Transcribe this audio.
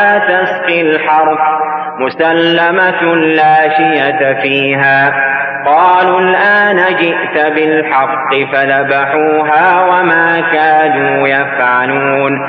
تسقي الحرث مسلمة لا شية فيها. قالوا الآن جئت بالحق فذبحوها وما كادوا يفعلون.